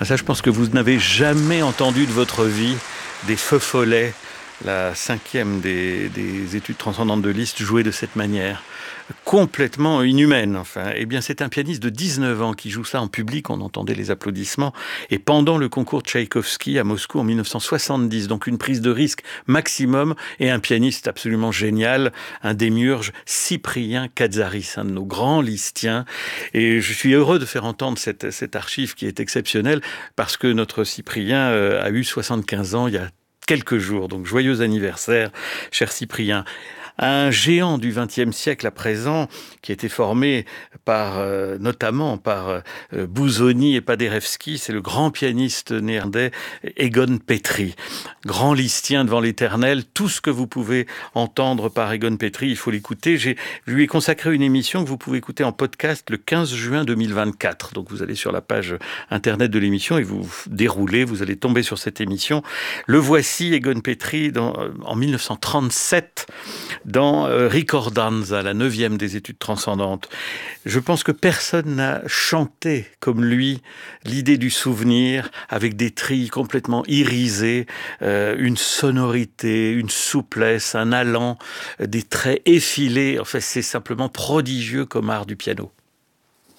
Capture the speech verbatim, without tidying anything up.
Ah, ça, je pense que vous n'avez jamais entendu de votre vie des Feux Follets, la cinquième des, des études transcendantes de Liszt, jouée de cette manière, complètement inhumaine. Enfin, eh bien, c'est un pianiste de dix-neuf ans qui joue ça en public. On entendait les applaudissements. Et pendant le concours Tchaïkovski à Moscou en mille neuf cent soixante-dix, donc une prise de risque maximum, et un pianiste absolument génial, un démiurge, Cyprien Katsaris, un de nos grands listiens. Et je suis heureux de faire entendre cette, cette archive qui est exceptionnelle parce que notre Cyprien euh, a eu soixante-quinze ans il y a quelques jours. Donc, joyeux anniversaire, cher Cyprien. Un géant du vingtième siècle à présent, qui a été formé par, euh, notamment par euh, Busoni et Paderewski, c'est le grand pianiste néerlandais Egon Petri. Grand listien devant l'éternel, tout ce que vous pouvez entendre par Egon Petri, il faut l'écouter. J'ai, je lui ai consacré une émission que vous pouvez écouter en podcast le quinze juin deux mille vingt-quatre. Donc vous allez sur la page internet de l'émission et vous déroulez, vous allez tomber sur cette émission. Le voici, Egon Petri, dans, en mille neuf cent trente-sept, dans euh, Ricordanza, la neuvième des études transcendantes. Je pense que personne n'a chanté comme lui l'idée du souvenir avec des trilles complètement irisées, euh, une sonorité, une souplesse, un allant, euh, des traits effilés. En fait, c'est simplement prodigieux comme art du piano.